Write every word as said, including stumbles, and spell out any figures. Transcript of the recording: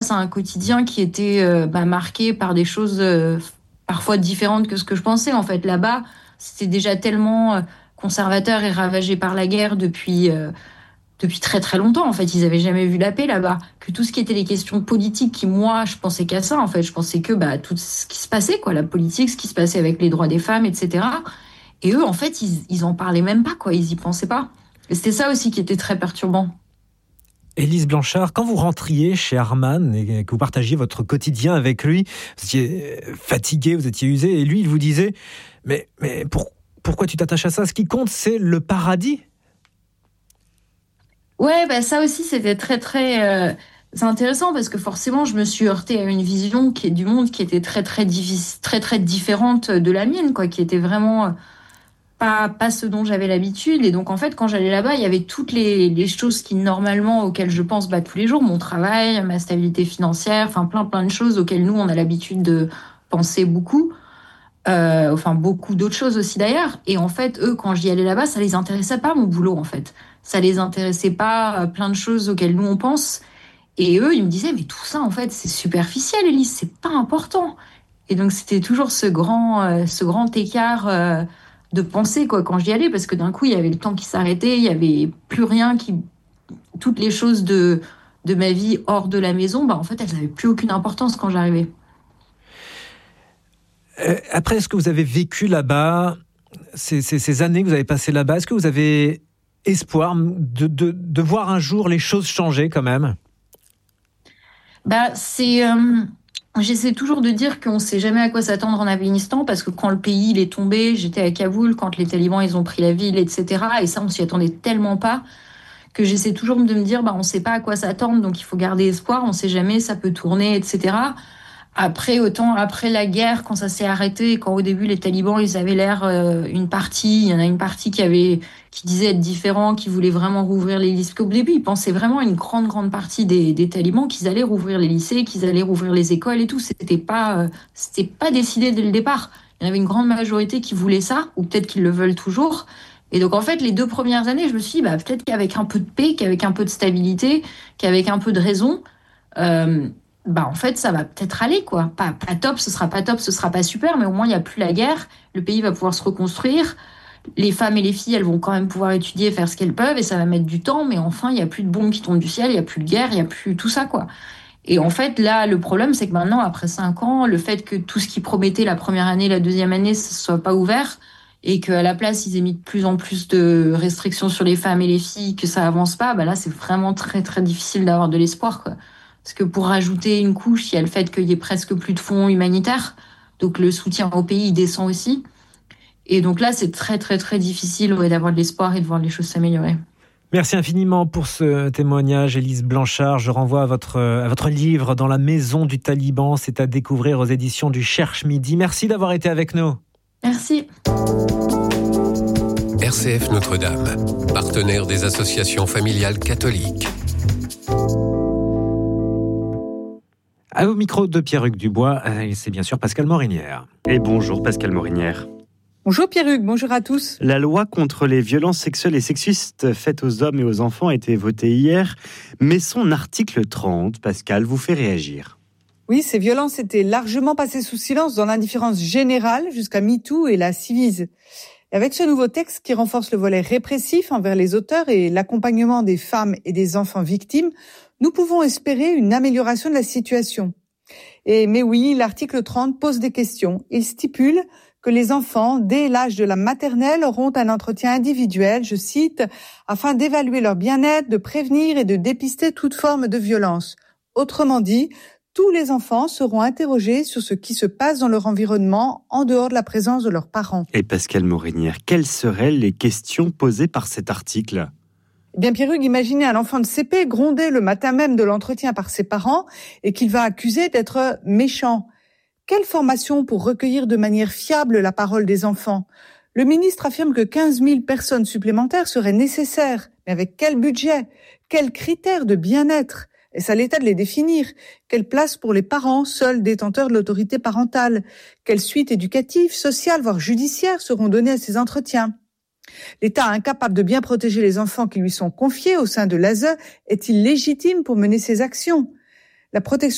face à un quotidien qui était euh, bah, marqué par des choses euh, parfois différentes que ce que je pensais. En fait, là-bas, c'était déjà tellement euh, conservateur et ravagé par la guerre depuis, euh, depuis très très longtemps. En fait, ils n'avaient jamais vu la paix là-bas. Que tout ce qui était les questions politiques, qui moi, je pensais qu'à ça. En fait, je pensais que bah, tout ce qui se passait, quoi, la politique, ce qui se passait avec les droits des femmes, et cetera. Et eux, en fait, ils, ils en parlaient même pas, quoi. Ils y pensaient pas. Et c'était ça aussi qui était très perturbant. Élise Blanchard, quand vous rentriez chez Arman et que vous partagiez votre quotidien avec lui, vous étiez fatigué, vous étiez usé, et lui, il vous disait « Mais, mais pour, pourquoi tu t'attaches à ça ? Ce qui compte, c'est le paradis !» Ouais, bah ça aussi, c'était très, très... Euh, c'est intéressant parce que forcément, je me suis heurtée à une vision qui est du monde qui était très, très, difficile, très, très différente de la mienne, quoi, qui était vraiment... Pas, pas ce dont j'avais l'habitude. Et donc, en fait, quand j'allais là-bas, il y avait toutes les, les choses qui, normalement, auxquelles je pense bah, tous les jours, mon travail, ma stabilité financière, enfin, plein, plein de choses auxquelles nous, on a l'habitude de penser beaucoup. Euh, enfin, beaucoup d'autres choses aussi, d'ailleurs. Et en fait, eux, quand j'y allais là-bas, ça les intéressait pas, mon boulot, en fait. Ça les intéressait pas, euh, plein de choses auxquelles nous, on pense. Et eux, ils me disaient, mais tout ça, en fait, c'est superficiel, Élise, c'est pas important. Et donc, c'était toujours ce grand, euh, ce grand écart euh, de pensée, quoi, quand j'y allais, parce que d'un coup, il y avait le temps qui s'arrêtait, il y avait plus rien qui... Toutes les choses de, de ma vie hors de la maison, bah, en fait, elles n'avaient plus aucune importance quand j'arrivais. Euh, après ce que vous avez vécu là-bas, ces, ces, ces années que vous avez passées là-bas, est-ce que vous avez espoir de, de, de voir un jour les choses changer quand même ? Bah, c'est... Euh... J'essaie toujours de dire qu'on ne sait jamais à quoi s'attendre en Afghanistan parce que quand le pays il est tombé, j'étais à Kaboul, quand les talibans ils ont pris la ville, et cetera. Et ça, on s'y attendait tellement pas que j'essaie toujours de me dire bah, on ne sait pas à quoi s'attendre, donc il faut garder espoir, on ne sait jamais, ça peut tourner, et cetera. Après, autant après la guerre, quand ça s'est arrêté, quand au début les talibans ils avaient l'air euh, une partie, il y en a une partie qui avait qui disait être différent, qui voulait vraiment rouvrir les lycées. Parce qu'au début, ils pensaient vraiment une grande grande partie des, des talibans qu'ils allaient rouvrir les lycées, qu'ils allaient rouvrir les écoles et tout. C'était pas euh, c'était pas décidé dès le départ. Il y en avait une grande majorité qui voulait ça, ou peut-être qu'ils le veulent toujours. Et donc en fait, les deux premières années, je me suis dit bah peut-être qu'avec un peu de paix, qu'avec un peu de stabilité, qu'avec un peu de raison. Euh, bah en fait ça va peut-être aller quoi, pas, pas top, ce sera pas top, ce sera pas super, mais au moins il n'y a plus la guerre, le pays va pouvoir se reconstruire, les femmes et les filles elles vont quand même pouvoir étudier, faire ce qu'elles peuvent et ça va mettre du temps, mais enfin il n'y a plus de bombes qui tombent du ciel, il n'y a plus de guerre, il n'y a plus tout ça quoi. Et en fait là le problème c'est que maintenant après cinq ans, le fait que tout ce qui promettait la première année, la deuxième année, ça soit pas ouvert et qu'à la place ils aient mis de plus en plus de restrictions sur les femmes et les filles, que ça avance pas, bah là c'est vraiment très très difficile d'avoir de l'espoir quoi. Parce que pour rajouter une couche, il y a le fait qu'il y ait presque plus de fonds humanitaires. Donc le soutien au pays, il descend aussi. Et donc là, c'est très, très, très difficile ouais, d'avoir de l'espoir et de voir les choses s'améliorer. Merci infiniment pour ce témoignage, Élise Blanchard. Je renvoie à votre, à votre livre « Dans la maison du Taliban ». C'est à découvrir aux éditions du Cherche Midi. Merci d'avoir été avec nous. Merci. R C F Notre-Dame, partenaire des associations familiales catholiques. À au micro de Pierre-Hugues Dubois, et c'est bien sûr Pascal Morinière. Et bonjour Pascal Morinière. Bonjour Pierre-Hugues, bonjour à tous. La loi contre les violences sexuelles et sexistes faites aux hommes et aux enfants a été votée hier, mais son article trente, Pascal, vous fait réagir. Oui, ces violences étaient largement passées sous silence dans l'indifférence générale jusqu'à MeToo et la Civise. Et avec ce nouveau texte qui renforce le volet répressif envers les auteurs et l'accompagnement des femmes et des enfants victimes, nous pouvons espérer une amélioration de la situation. Et, mais oui, l'article trente pose des questions. Il stipule que les enfants, dès l'âge de la maternelle, auront un entretien individuel, je cite, afin d'évaluer leur bien-être, de prévenir et de dépister toute forme de violence. Autrement dit, tous les enfants seront interrogés sur ce qui se passe dans leur environnement en dehors de la présence de leurs parents. Et Pascal Morinière, quelles seraient les questions posées par cet article ? Eh bien, Pierre-Hugues, imaginez un enfant de C P grondé le matin même de l'entretien par ses parents et qu'il va accuser d'être méchant. Quelle formation pour recueillir de manière fiable la parole des enfants ? Le ministre affirme que quinze mille personnes supplémentaires seraient nécessaires. Mais avec quel budget ? Quels critères de bien-être ? Est-ce à l'État de les définir ? Quelle place pour les parents, seuls détenteurs de l'autorité parentale ? Quelles suites éducatives, sociales, voire judiciaires seront données à ces entretiens ? L'État incapable de bien protéger les enfants qui lui sont confiés au sein de l'A S E est-il légitime pour mener ses actions ? La protection